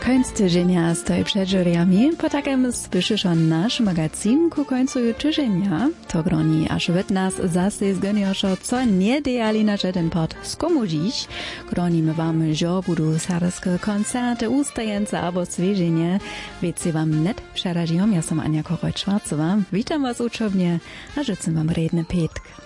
Końc tydzienia stoi przed juryami, potakem słyszysz o nasz magazyn ku końcu tydzienia. To groni aż od nas zase zgonioszo, co nie dejali na żaden pod skomudzić. Gronimy wam, że budu sarskie koncerty, ustajence albo zwierzenie. Wiecie wam net przerażią, ja som Ania Koroj-Schwarzowa. Witam was uczownie, a życzę wam redny pietk.